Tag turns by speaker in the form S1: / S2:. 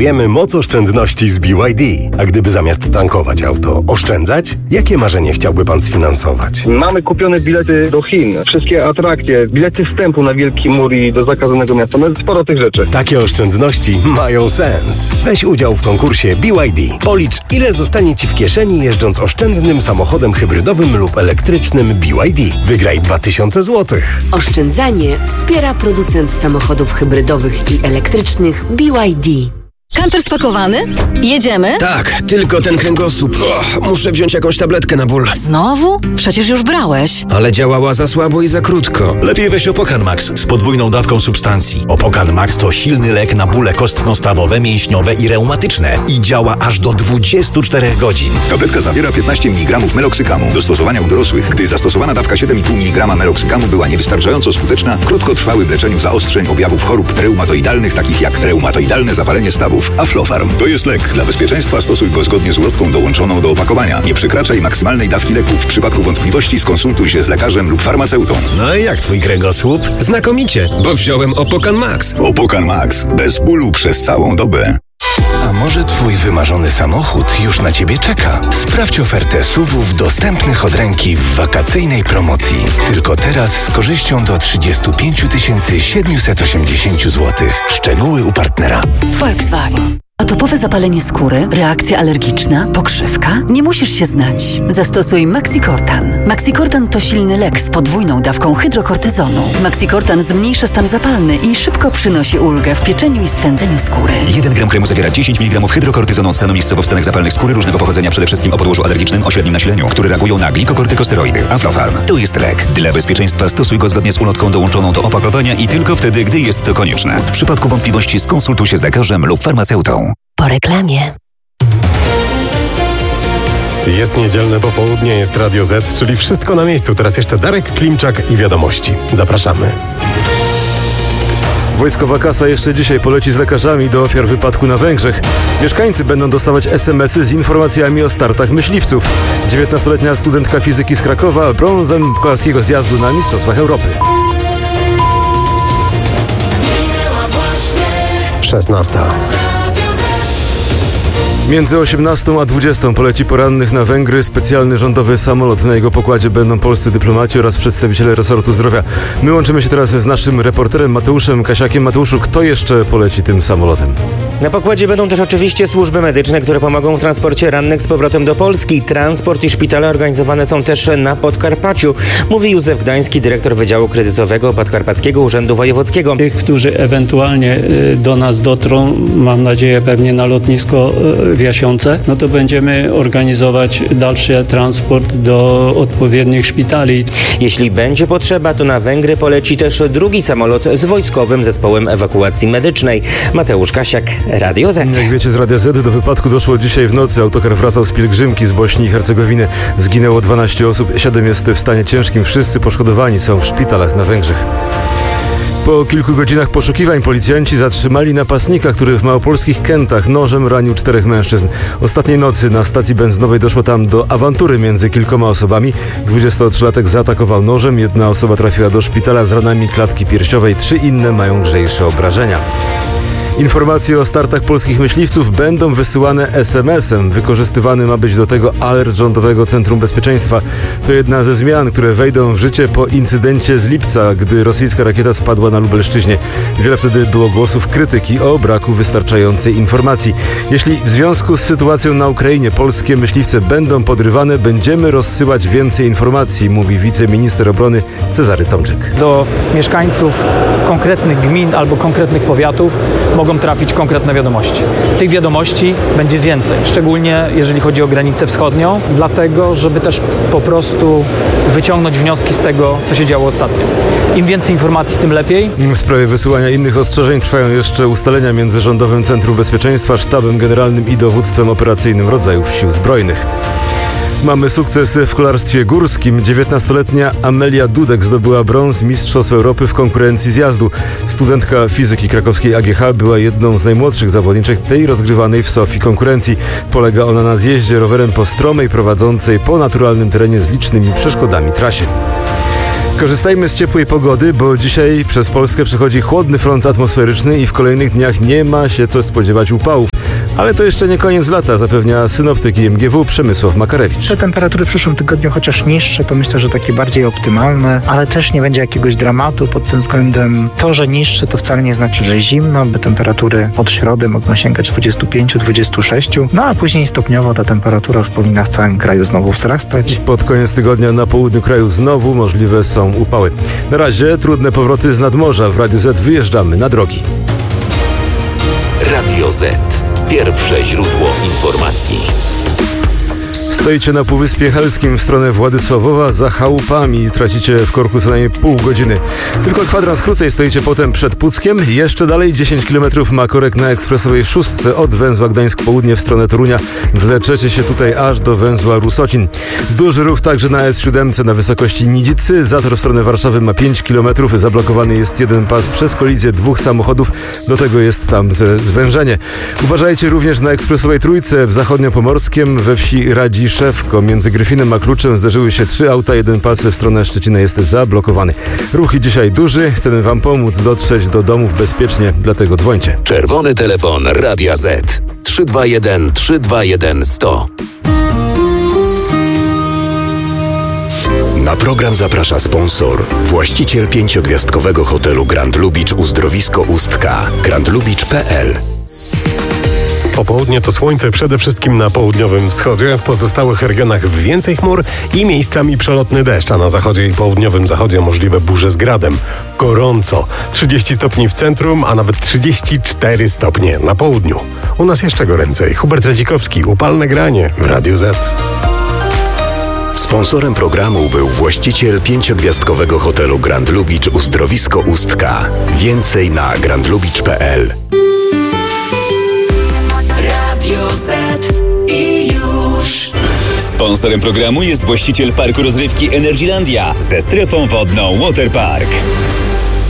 S1: prezentujemy moc oszczędności z BYD. A gdyby zamiast tankować auto oszczędzać, jakie marzenie chciałby pan sfinansować?
S2: Mamy kupione bilety do Chin, wszystkie atrakcje, bilety wstępu na Wielki Mur i do zakazanego miasta. No sporo tych rzeczy.
S1: Takie oszczędności mają sens. Weź udział w konkursie BYD. Policz, ile zostanie ci w kieszeni jeżdżąc oszczędnym samochodem hybrydowym lub elektrycznym BYD. Wygraj 2000 zł.
S3: Oszczędzanie wspiera producent samochodów hybrydowych i elektrycznych BYD.
S4: Kamper spakowany? Jedziemy?
S5: Tak, tylko ten kręgosłup. Muszę wziąć jakąś tabletkę na ból.
S4: Znowu? Przecież już brałeś.
S5: Ale działała za słabo i za krótko.
S6: Lepiej weź Opokan Max z podwójną dawką substancji. Opokan Max to silny lek na bóle kostno-stawowe, mięśniowe i reumatyczne. I działa aż do 24 godzin.
S7: Tabletka zawiera 15 mg meloksykamu. Do stosowania u dorosłych, gdy zastosowana dawka 7,5 mg meloksykamu była niewystarczająco skuteczna, w krótkotrwałym leczeniu zaostrzeń objawów chorób reumatoidalnych, takich jak reumatoidalne zapalenie stawów, Aflofarm. To jest lek. Dla bezpieczeństwa stosuj go zgodnie z ulotką dołączoną do opakowania. Nie przekraczaj maksymalnej dawki leku. W przypadku wątpliwości skonsultuj się z lekarzem lub farmaceutą.
S6: No i jak twój kręgosłup?
S5: Znakomicie, bo wziąłem Opokan Max.
S7: Opokan Max. Bez bólu przez całą dobę.
S8: A może twój wymarzony samochód już na ciebie czeka? Sprawdź ofertę SUV-ów dostępnych od ręki w wakacyjnej promocji. Tylko teraz z korzyścią do 35 780 zł. Szczegóły u partnera.
S9: Volkswagen. Atopowe zapalenie skóry, reakcja alergiczna, pokrzywka? Nie musisz się znać. Zastosuj Maxicortan. Maxicortan to silny lek z podwójną dawką hydrokortyzonu. Maxicortan zmniejsza stan zapalny i szybko przynosi ulgę w pieczeniu i swędzeniu skóry.
S10: 1 gram kremu zawiera 10 mg hydrokortyzonu stanu miejscowo w stanach zapalnych skóry różnego pochodzenia, przede wszystkim o podłożu alergicznym o średnim nasileniu, które reagują na glikokortykosteroidy. Aflofarm. To jest lek. Dla bezpieczeństwa stosuj go zgodnie z ulotką dołączoną do opakowania i tylko wtedy, gdy jest to konieczne. W przypadku wątpliwości skonsultuj się z lekarzem lub farmaceutą.
S9: Po reklamie.
S1: Jest niedzielne popołudnie, jest Radio Z, czyli wszystko na miejscu. Teraz jeszcze Darek Klimczak i wiadomości. Zapraszamy.
S11: Wojskowa kasa jeszcze dzisiaj poleci z lekarzami do ofiar wypadku na Węgrzech. Mieszkańcy będą dostawać SMS-y z informacjami o startach myśliwców. 19-letnia studentka fizyki z Krakowa brązem kolarskiego zjazdu na Mistrzostwach Europy.
S1: 16.
S11: Między 18 a 20 poleci porannych na Węgry specjalny rządowy samolot. Na jego pokładzie będą polscy dyplomaci oraz przedstawiciele resortu zdrowia. My łączymy się teraz z naszym reporterem Mateuszem Kasiakiem. Mateuszu, kto jeszcze poleci tym samolotem?
S12: Na pokładzie będą też oczywiście służby medyczne, które pomogą w transporcie rannych z powrotem do Polski. Transport i szpitale organizowane są też na Podkarpaciu, mówi Józef Gdański, dyrektor Wydziału Kryzysowego Podkarpackiego Urzędu Wojewódzkiego.
S13: Tych, którzy ewentualnie do nas dotrą, mam nadzieję pewnie na lotnisko w Jasionce, no to będziemy organizować dalszy transport do odpowiednich szpitali.
S12: Jeśli będzie potrzeba, to na Węgry poleci też drugi samolot z wojskowym zespołem ewakuacji medycznej. Mateusz Kasiak, Radio Z.
S11: Jak wiecie z Radia Z, do wypadku doszło dzisiaj w nocy. Autokar wracał z pielgrzymki z Bośni i Hercegowiny. Zginęło 12 osób, 7 jest w stanie ciężkim. Wszyscy poszkodowani są w szpitalach na Węgrzech. Po kilku godzinach poszukiwań policjanci zatrzymali napastnika, który w małopolskich Kętach nożem ranił 4 mężczyzn. Ostatniej nocy na stacji benzynowej doszło tam do awantury między kilkoma osobami. 23-latek zaatakował nożem, 1 osoba trafiła do szpitala z ranami klatki piersiowej, 3 inne mają lżejsze obrażenia. Informacje o startach polskich myśliwców będą wysyłane SMS-em. Wykorzystywany ma być do tego alert Rządowego Centrum Bezpieczeństwa. To jedna ze zmian, które wejdą w życie po incydencie z lipca, gdy rosyjska rakieta spadła na Lubelszczyźnie. Wiele wtedy było głosów krytyki o braku wystarczającej informacji. Jeśli w związku z sytuacją na Ukrainie polskie myśliwce będą podrywane, będziemy rozsyłać więcej informacji, mówi wiceminister obrony Cezary Tomczyk.
S14: Do mieszkańców konkretnych gmin albo konkretnych powiatów mogą trafić konkretne wiadomości. Tych wiadomości będzie więcej, szczególnie jeżeli chodzi o granicę wschodnią, dlatego, żeby też po prostu wyciągnąć wnioski z tego, co się działo ostatnio. Im więcej informacji, tym lepiej.
S11: W sprawie wysyłania innych ostrzeżeń trwają jeszcze ustalenia między Rządowym Centrum Bezpieczeństwa, Sztabem Generalnym i Dowództwem Operacyjnym Rodzajów Sił Zbrojnych. Mamy sukces w kolarstwie górskim. 19-letnia Amelia Dudek zdobyła brąz Mistrzostw Europy w konkurencji zjazdu. Studentka fizyki krakowskiej AGH była jedną z najmłodszych zawodniczek tej rozgrywanej w Sofii konkurencji. Polega ona na zjeździe rowerem po stromej, prowadzącej po naturalnym terenie z licznymi przeszkodami trasie. Skorzystajmy z ciepłej pogody, bo dzisiaj przez Polskę przechodzi chłodny front atmosferyczny i w kolejnych dniach nie ma się co spodziewać upałów. Ale to jeszcze nie koniec lata, zapewnia synoptyk IMGW Przemysław Makarewicz.
S15: Te temperatury w przyszłym tygodniu, chociaż niższe, to myślę, że takie bardziej optymalne, ale też nie będzie jakiegoś dramatu pod tym względem. To, że niższe, to wcale nie znaczy, że zimno, by temperatury od środy mogą sięgać 25-26, no a później stopniowo ta temperatura już powinna w całym kraju znowu wzrastać.
S11: Pod koniec tygodnia na południu kraju znowu możliwe są upały. Na razie trudne powroty z nadmorza. W Radiu Z wyjeżdżamy na drogi.
S16: Radio Z. Pierwsze źródło informacji.
S11: Stoicie na Półwyspie Helskim w stronę Władysławowa za chałupami. Tracicie w korku co najmniej pół godziny. Tylko kwadrans krócej stoicie potem przed Puckiem. Jeszcze dalej 10 km ma korek na ekspresowej 6 od węzła Gdańsk Południe w stronę Torunia. Wleczecie się tutaj aż do węzła Rusocin. Duży ruch także na S7 na wysokości Nidzicy. Zator w stronę Warszawy ma 5 km. Zablokowany jest jeden pas przez kolizję dwóch samochodów. Do tego jest tam zwężenie. Uważajcie również na ekspresowej Trójce w Zachodniopomorskiem we wsi Radziszewko. Między Gryfinem a Kluczem zderzyły się 3 auta, jeden pas w stronę Szczecina jest zablokowany. Ruch dzisiaj duży, chcemy Wam pomóc dotrzeć do domów bezpiecznie, dlatego dzwońcie.
S16: Czerwony telefon Radia Z 321 321 100. Na program zaprasza sponsor, właściciel 5-gwiazdkowego hotelu Grand Lubicz Uzdrowisko Ustka, grandlubicz.pl.
S17: Popołudnie to słońce przede wszystkim na południowym wschodzie, w pozostałych regionach więcej chmur i miejscami przelotny deszcz, a na zachodzie i południowym zachodzie możliwe burze z gradem. Gorąco. 30 stopni w centrum, a nawet 34 stopnie na południu. U nas jeszcze goręcej. Hubert Radzikowski, upalne granie w Radiu Z.
S16: Sponsorem programu był właściciel 5-gwiazdkowego hotelu Grand Lubicz Uzdrowisko Ustka. Więcej na grandlubicz.pl.
S18: Radio Z i już.
S10: Sponsorem programu jest właściciel parku rozrywki Energylandia ze strefą wodną Waterpark.